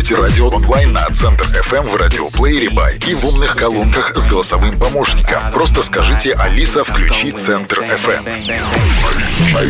Слушайте радио онлайн на Центр FM в радиоплеере Бай и в умных колонках с голосовым помощником. Просто скажите: «Алиса, включи Центр FM».